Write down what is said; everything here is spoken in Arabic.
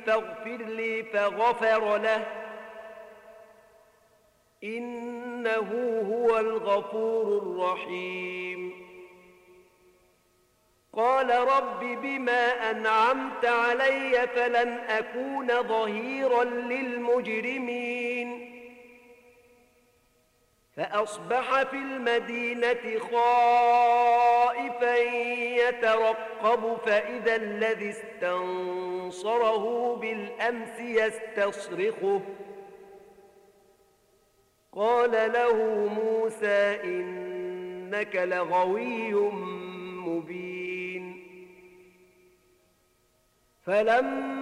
فاغفر لي فغفر له إنه هو الغفور الرحيم. قال رب بما أنعمت علي فلن أكون ظهيرا للمجرمين. فأصبح في المدينة خائفا يترقب فإذا الذي استنصره بالأمس يستصرخه. قال له موسى إنك لغوي مبين. فلما